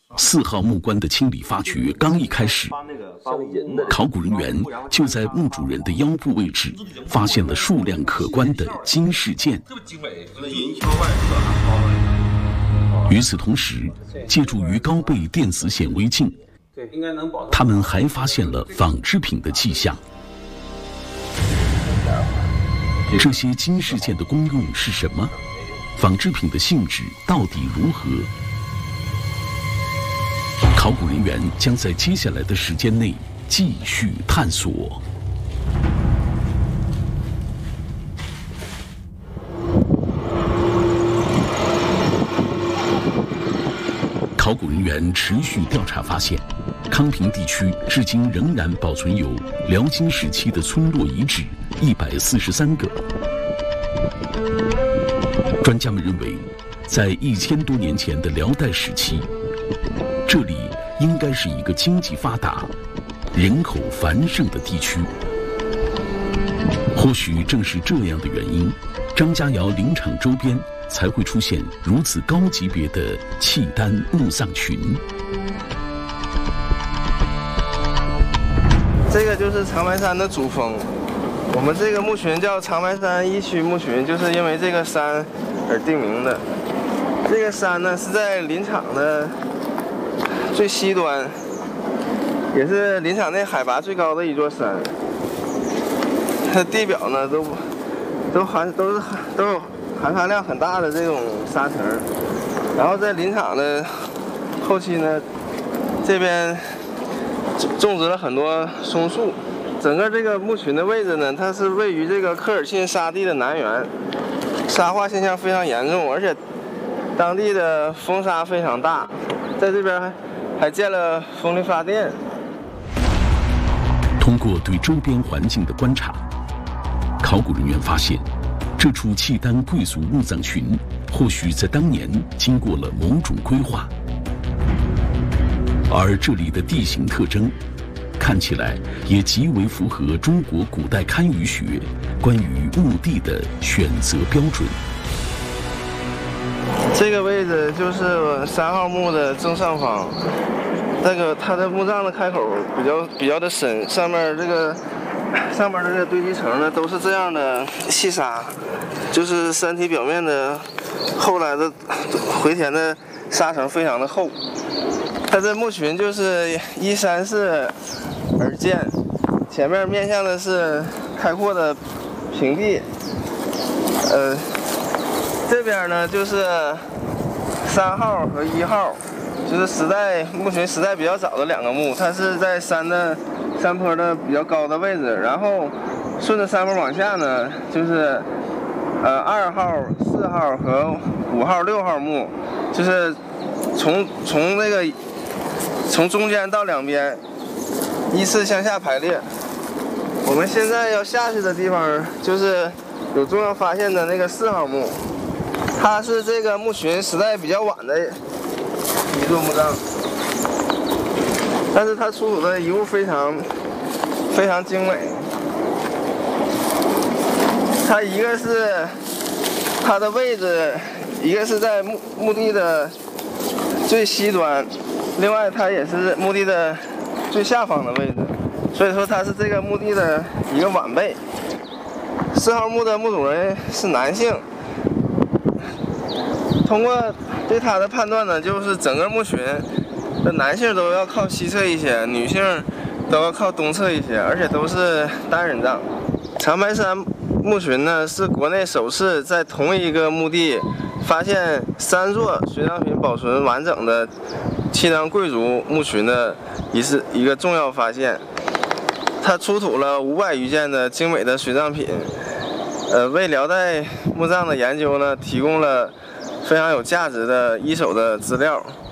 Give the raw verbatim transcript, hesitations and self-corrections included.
四号木棺的清理发掘刚一开始，考古人员就在墓主人的腰部位置发现了数量可观的金饰件。与此同时，借助于高倍电子显微镜，他们还发现了纺织品的迹象。这些金饰件的功用是什么？纺织品的性质到底如何？考古人员将在接下来的时间内继续探索。考古人员持续调查发现，康平地区至今仍然保存有辽金时期的村落遗址一百四十三个。专家们认为，在一千多年前的辽代时期，这里应该是一个经济发达、人口繁盛的地区。或许正是这样的原因，张家窑林场周边才会出现如此高级别的契丹墓葬群。 这个就是长白山的主峰，我们这个墓群叫长白山一区墓群，就是因为这个山而定名的。这个山呢是在林场的最西端，也是林场内海拔最高的一座山。它地表呢都都含都是都有含含量很大的这种沙层，然后在林场的后期呢，这边种植了很多松树。整个这个墓群的位置呢，它是位于这个科尔沁沙地的南缘，沙化现象非常严重，而且当地的风沙非常大，在这边还还建了风力发电。 通过对周边环境的观察，考古人员发现，这处契丹贵族墓葬群或许在当年经过了某种规划，而这里的地形特征看起来也极为符合中国古代堪舆学关于墓地的选择标准。 这个位置就是三号墓的正上方，这个它的墓葬的开口比较比较的深，上面这个上面的这个堆积层呢都是这样的细沙，就是山体表面的后来的回填的沙层非常的厚。它这墓群就是依山势而建，前面面向的是开阔的平地，呃，这边呢就是三号和一号，就是时代墓群时代比较早的两个墓，它是在山的山坡的比较高的位置，然后顺着山坡往下呢，就是呃二号、四号和五号、六号墓，就是从从那个从中间到两边依次向下排列。我们现在要下去的地方就是有重要发现的那个四号墓，它是这个墓群时代比较晚的一座墓葬，但是它出土的遗物非常非常精美。它一个是它的位置，一个是在墓墓地的最西端，另外它也是墓地的最下方的位置，所以说它是这个墓地的一个晚辈。四号墓的墓主人是男性，通过对他的判断呢，就是整个墓群的男性都要靠西侧一些，女性都要靠东侧一些，而且都是单人葬。长白山墓群呢是国内首次在同一个墓地发现三座随葬品保存完整的契丹贵族墓群的一次一个重要发现。它出土了五百余件的精美的随葬品，呃，为辽代墓葬的研究呢提供了非常有价值的一手的资料。